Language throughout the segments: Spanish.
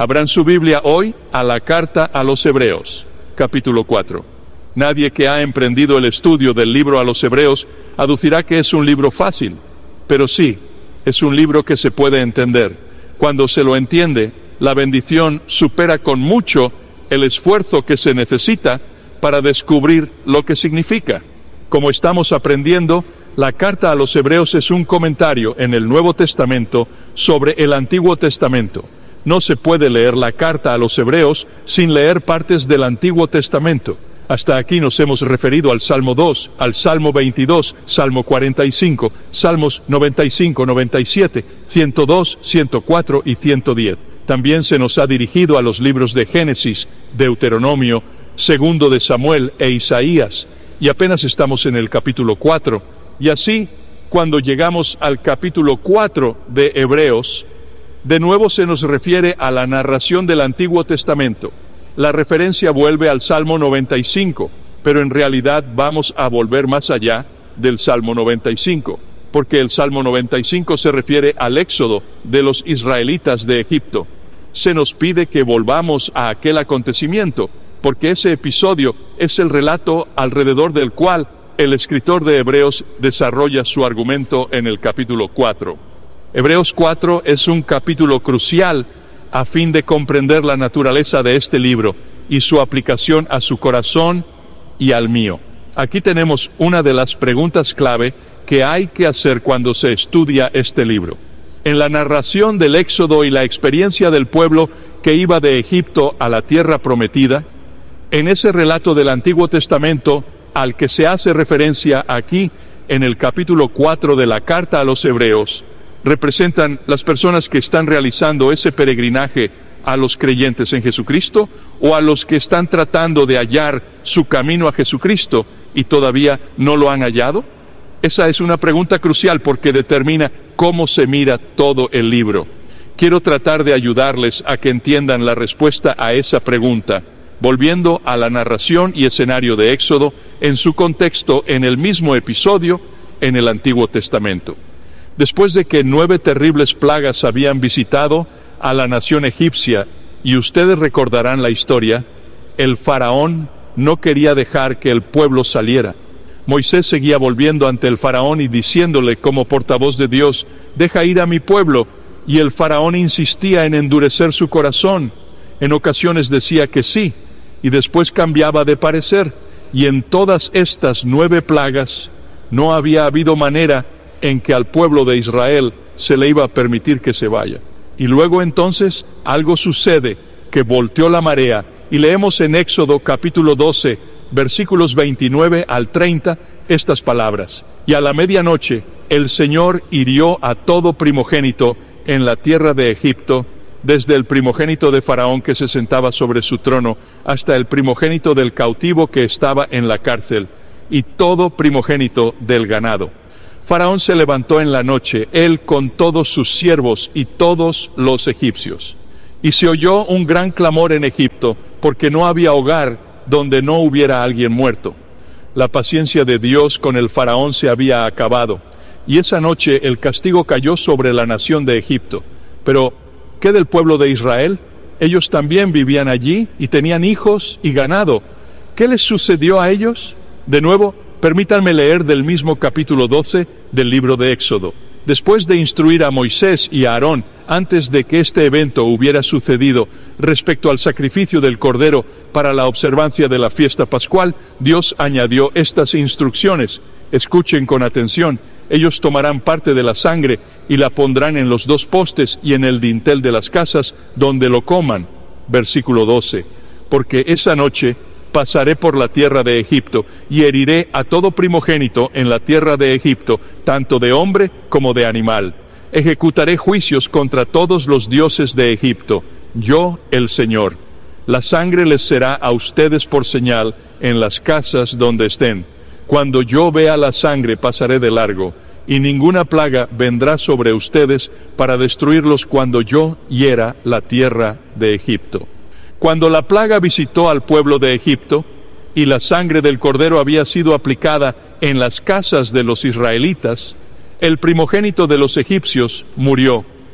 Abran su Biblia hoy a la carta a los Hebreos, capítulo 4. Nadie que ha emprendido el estudio del libro a los Hebreos aducirá que es un libro fácil, pero sí, es un libro que se puede entender. Cuando se lo entiende, la bendición supera con mucho el esfuerzo que se necesita para descubrir lo que significa. Como estamos aprendiendo, la carta a los Hebreos es un comentario en el Nuevo Testamento sobre el Antiguo Testamento. No se puede leer la carta a los Hebreos sin leer partes del Antiguo Testamento. Hasta aquí nos hemos referido al Salmo 2, al Salmo 22, Salmo 45, Salmos 95, 97, 102, 104 y 110. También se nos ha dirigido a los libros de Génesis, Deuteronomio, Segundo de Samuel e Isaías, y apenas estamos en el capítulo 4. Y así, cuando llegamos al capítulo 4 de Hebreos, de nuevo se nos refiere a la narración del Antiguo Testamento. La referencia vuelve al Salmo 95, pero en realidad vamos a volver más allá del Salmo 95, porque el Salmo 95 se refiere al éxodo de los israelitas de Egipto. Se nos pide que volvamos a aquel acontecimiento, porque ese episodio es el relato alrededor del cual el escritor de Hebreos desarrolla su argumento en el capítulo 4. Hebreos 4 es un capítulo crucial a fin de comprender la naturaleza de este libro y su aplicación a su corazón y al mío. Aquí tenemos una de las preguntas clave que hay que hacer cuando se estudia este libro. En la narración del Éxodo y la experiencia del pueblo que iba de Egipto a la tierra prometida, en ese relato del Antiguo Testamento al que se hace referencia aquí en el capítulo 4 de la carta a los Hebreos, representan las personas que están realizando ese peregrinaje a los creyentes en Jesucristo o a los que están tratando de hallar su camino a Jesucristo y todavía no lo han hallado. Esa es una pregunta crucial porque determina cómo se mira todo el libro. Quiero tratar de ayudarles a que entiendan la respuesta a esa pregunta, volviendo a la narración y escenario de Éxodo en su contexto en el mismo episodio en el Antiguo Testamento. Después de que 9 terribles plagas habían visitado a la nación egipcia, y ustedes recordarán la historia, el faraón no quería dejar que el pueblo saliera. Moisés seguía volviendo ante el faraón y diciéndole como portavoz de Dios, «Deja ir a mi pueblo», y el faraón insistía en endurecer su corazón. En ocasiones decía que sí, y después cambiaba de parecer, y en todas estas 9 plagas no había habido manera en que al pueblo de Israel se le iba a permitir que se vaya. Y luego entonces algo sucede que volteó la marea, y leemos en Éxodo capítulo 12, versículos 29 al 30, estas palabras: «Y a la medianoche el Señor hirió a todo primogénito en la tierra de Egipto, desde el primogénito de Faraón que se sentaba sobre su trono, hasta el primogénito del cautivo que estaba en la cárcel, y todo primogénito del ganado. Faraón se levantó en la noche, él con todos sus siervos y todos los egipcios. Y se oyó un gran clamor en Egipto, porque no había hogar donde no hubiera alguien muerto. La paciencia de Dios con el Faraón se había acabado, y esa noche el castigo cayó sobre la nación de Egipto. Pero, ¿qué del pueblo de Israel? Ellos también vivían allí y tenían hijos y ganado. ¿Qué les sucedió a ellos? De nuevo, permítanme leer del mismo capítulo 12 del libro de Éxodo. Después de instruir a Moisés y a Aarón, antes de que este evento hubiera sucedido, respecto al sacrificio del cordero para la observancia de la fiesta pascual, Dios añadió estas instrucciones. Escuchen con atención. Ellos tomarán parte de la sangre y la pondrán en los 2 postes y en el dintel de las casas donde lo coman. Versículo 12. Porque esa noche pasaré por la tierra de Egipto y heriré a todo primogénito en la tierra de Egipto, tanto de hombre como de animal. Ejecutaré juicios contra todos los dioses de Egipto, yo el Señor. La sangre les será a ustedes por señal en las casas donde estén. Cuando yo vea la sangre pasaré de largo, y ninguna plaga vendrá sobre ustedes para destruirlos cuando yo hiera la tierra de Egipto. Cuando la plaga visitó al pueblo de Egipto, y la sangre del cordero había sido aplicada en las casas de los israelitas, el primogénito de los egipcios murió,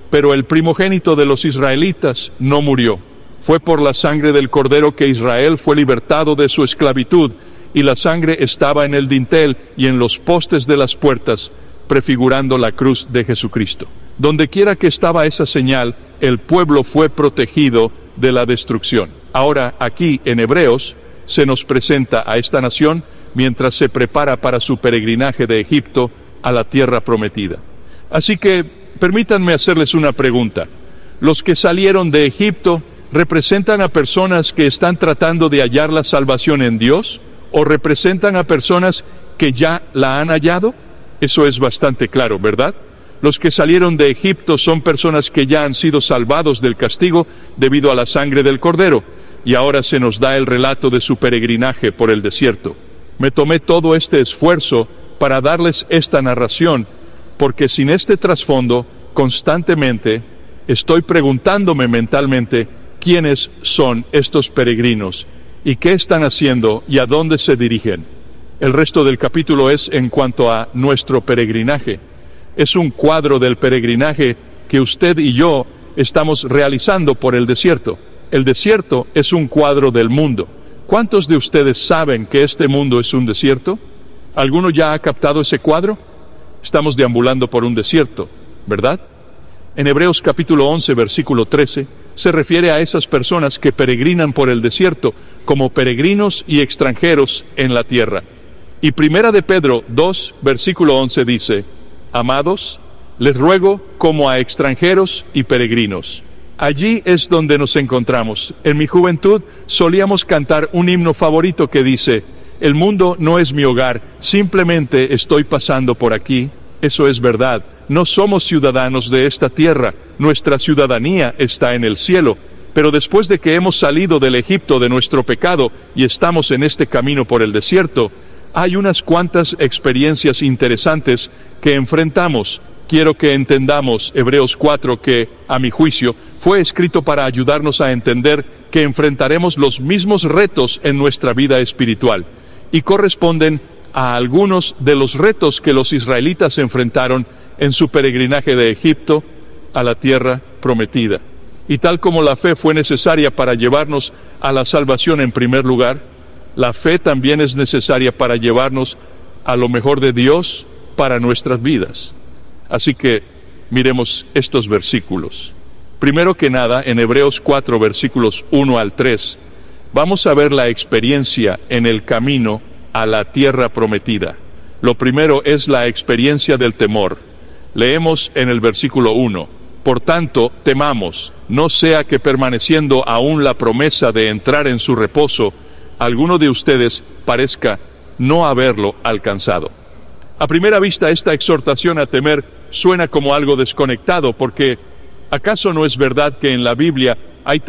pero el primogénito de los israelitas no murió. Fue por la sangre del Cordero que Israel fue libertado de su esclavitud, y la sangre estaba en el dintel y en los postes de las puertas, prefigurando la cruz de Jesucristo. Donde quiera que estaba esa señal, el pueblo fue protegido de la destrucción. Ahora, aquí en Hebreos, se nos presenta a esta nación mientras se prepara para su peregrinaje de Egipto a la tierra prometida. Así que, permítanme hacerles una pregunta. ¿Los que salieron de Egipto representan a personas que están tratando de hallar la salvación en Dios, o representan a personas que ya la han hallado? Eso es bastante claro, ¿verdad? Los que salieron de Egipto son personas que ya han sido salvados del castigo debido a la sangre del Cordero, y ahora se nos da el relato de su peregrinaje por el desierto. Me tomé todo este esfuerzo para darles esta narración, porque sin este trasfondo, constantemente estoy preguntándome mentalmente quiénes son estos peregrinos, y qué están haciendo y a dónde se dirigen. El resto del capítulo es en cuanto a nuestro peregrinaje. Es un cuadro del peregrinaje que usted y yo estamos realizando por el desierto. El desierto es un cuadro del mundo. ¿Cuántos de ustedes saben que este mundo es un desierto? ¿Alguno ya ha captado ese cuadro? Estamos deambulando por un desierto, ¿verdad? En Hebreos capítulo 11, versículo 13, se refiere a esas personas que peregrinan por el desierto como peregrinos y extranjeros en la tierra. Y Primera de Pedro 2, versículo 11 dice: Amados, les ruego como a extranjeros y peregrinos. Allí es donde nos encontramos. En mi juventud solíamos cantar un himno favorito que dice: el mundo no es mi hogar, simplemente estoy pasando por aquí. Eso es verdad, no somos ciudadanos de esta tierra, nuestra ciudadanía está en el cielo. Pero después de que hemos salido del Egipto de nuestro pecado y estamos en este camino por el desierto, hay unas cuantas experiencias interesantes que enfrentamos. Quiero que entendamos Hebreos 4, que, a mi juicio, fue escrito para ayudarnos a entender que enfrentaremos los mismos retos en nuestra vida espiritual, y corresponden a algunos de los retos que los israelitas enfrentaron en su peregrinaje de Egipto a la tierra prometida. Y tal como la fe fue necesaria para llevarnos a la salvación en primer lugar, la fe también es necesaria para llevarnos a lo mejor de Dios para nuestras vidas. Así que miremos estos versículos. Primero que nada, en Hebreos 4, versículos 1 al 3, vamos a ver la experiencia en el camino a la tierra prometida. Lo primero es la experiencia del temor. Leemos en el versículo 1: Por tanto, temamos, no sea que permaneciendo aún la promesa de entrar en su reposo, alguno de ustedes parezca no haberlo alcanzado. A primera vista, esta exhortación a temer suena como algo desconectado, porque ¿acaso no es verdad que en la Biblia hay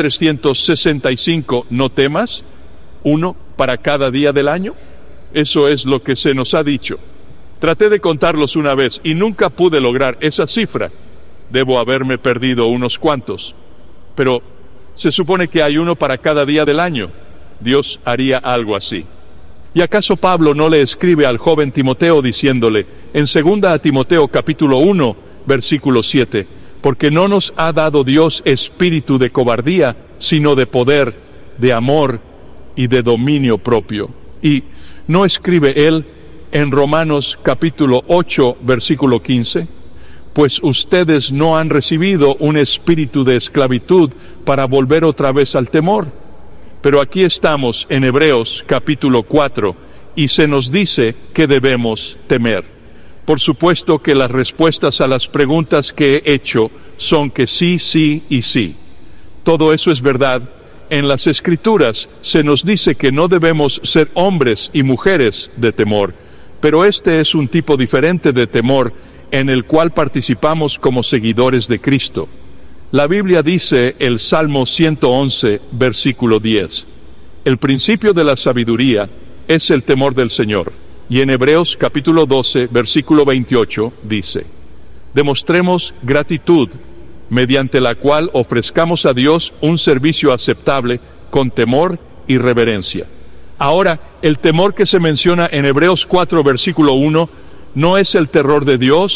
365 no temas? ¿Uno para cada día del año? Eso es lo que se nos ha dicho. Traté de contarlos una vez y nunca pude lograr esa cifra. Debo haberme perdido unos cuantos. Pero se supone que hay uno para cada día del año. Dios haría algo así. ¿Y acaso Pablo no le escribe al joven Timoteo diciéndole en 2 Timoteo capítulo 1, versículo 7, porque no nos ha dado Dios espíritu de cobardía, sino de poder, de amor y de dominio propio? Y ¿no escribe él en Romanos capítulo 8, versículo 15? Pues ustedes no han recibido un espíritu de esclavitud para volver otra vez al temor. Pero aquí estamos en Hebreos capítulo 4 y se nos dice que debemos temer. Por supuesto que las respuestas a las preguntas que he hecho son que sí, sí y sí. Todo eso es verdad. En las Escrituras se nos dice que no debemos ser hombres y mujeres de temor, pero este es un tipo diferente de temor en el cual participamos como seguidores de Cristo. La Biblia dice, el Salmo 111, versículo 10, el principio de la sabiduría es el temor del Señor. Y en Hebreos capítulo 12, versículo 28, dice, demostremos gratitud, mediante la cual ofrezcamos a Dios un servicio aceptable con temor y reverencia. Ahora, el temor que se menciona en Hebreos 4, versículo 1, no es el terror de Dios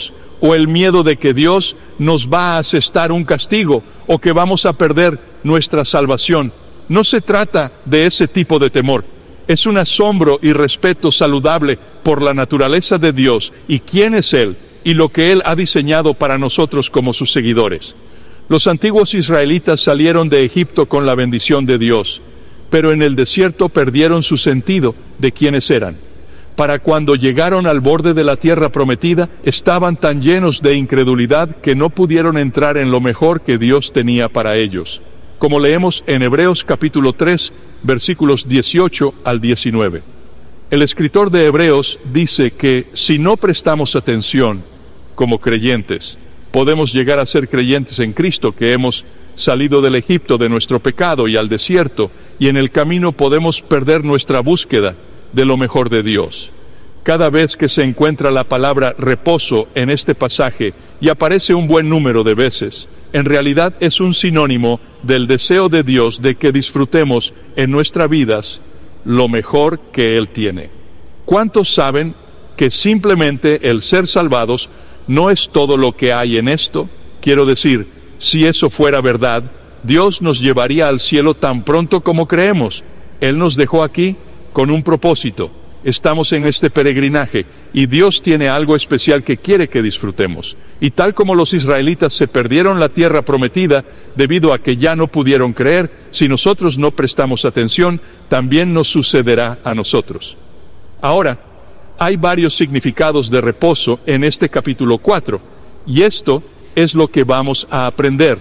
o el miedo de que Dios nos va a asestar un castigo o que vamos a perder nuestra salvación. No se trata de ese tipo de temor. Es un asombro y respeto saludable por la naturaleza de Dios y quién es Él y lo que Él ha diseñado para nosotros como sus seguidores. Los antiguos israelitas salieron de Egipto con la bendición de Dios, pero en el desierto perdieron su sentido de quiénes eran. Para cuando llegaron al borde de la tierra prometida, estaban tan llenos de incredulidad que no pudieron entrar en lo mejor que Dios tenía para ellos, como leemos en Hebreos capítulo 3, versículos 18 al 19. El escritor de Hebreos dice que si no prestamos atención como creyentes, podemos llegar a ser creyentes en Cristo, que hemos salido del Egipto de nuestro pecado y al desierto, y en el camino podemos perder nuestra búsqueda de lo mejor de Dios. Cada vez que se encuentra la palabra reposo en este pasaje, y aparece un buen número de veces, en realidad es un sinónimo del deseo de Dios de que disfrutemos en nuestras vidas lo mejor que Él tiene. ¿Cuántos saben que simplemente el ser salvados no es todo lo que hay en esto? Quiero decir, si eso fuera verdad, Dios nos llevaría al cielo tan pronto como creemos. Él nos dejó aquí con un propósito. Estamos en este peregrinaje y Dios tiene algo especial que quiere que disfrutemos. Y tal como los israelitas se perdieron la tierra prometida debido a que ya no pudieron creer, si nosotros no prestamos atención, también nos sucederá a nosotros. Ahora, hay varios significados de reposo en este capítulo 4, y esto es lo que vamos a aprender.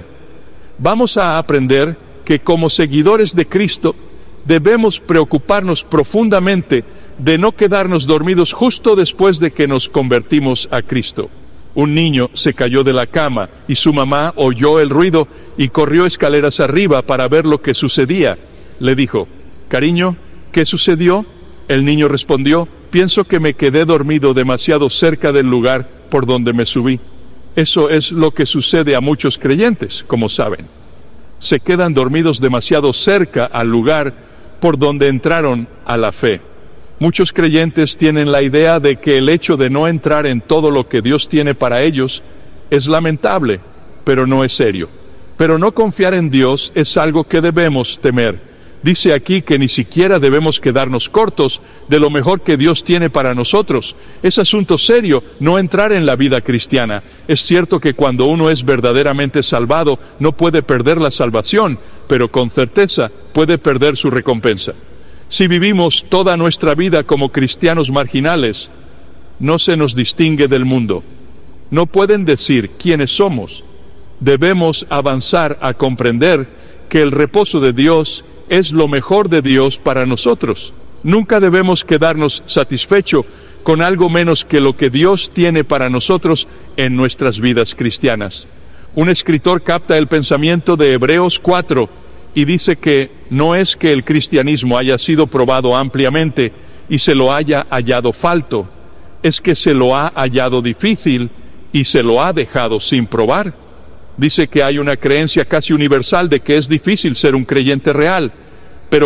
Vamos a aprender que como seguidores de Cristo, debemos preocuparnos profundamente de no quedarnos dormidos justo después de que nos convertimos a Cristo. Un niño se cayó de la cama y su mamá oyó el ruido y corrió escaleras arriba para ver lo que sucedía. Le dijo, «Cariño, ¿qué sucedió?». El niño respondió, «Pienso que me quedé dormido demasiado cerca del lugar por donde me subí». Eso es lo que sucede a muchos creyentes, como saben. Se quedan dormidos demasiado cerca al lugar por donde entraron a la fe. Muchos creyentes tienen la idea de que el hecho de no entrar en todo lo que Dios tiene para ellos es lamentable, pero no es serio. Pero no confiar en Dios es algo que debemos temer. Dice aquí que ni siquiera debemos quedarnos cortos de lo mejor que Dios tiene para nosotros. Es asunto serio no entrar en la vida cristiana. Es cierto que cuando uno es verdaderamente salvado no puede perder la salvación, pero con certeza puede perder su recompensa. Si vivimos toda nuestra vida como cristianos marginales, no se nos distingue del mundo. No pueden decir quiénes somos. Debemos avanzar a comprender que el reposo de Dios es lo mejor de Dios para nosotros. Nunca debemos quedarnos satisfechos con algo menos que lo que Dios tiene para nosotros en nuestras vidas cristianas. Un escritor capta el pensamiento de Hebreos 4 y dice que no es que el cristianismo haya sido probado ampliamente y se lo haya hallado falto, es que se lo ha hallado difícil y se lo ha dejado sin probar. Dice que hay una creencia casi universal de que es difícil ser un creyente real.